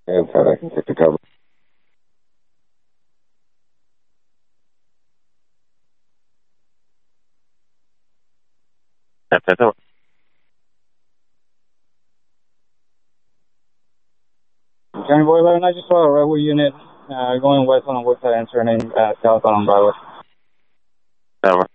And so I can get the cover. F-10. Johnny Boy 11, I just saw a rebel unit going west on the west side and turning south on Bravo. Over.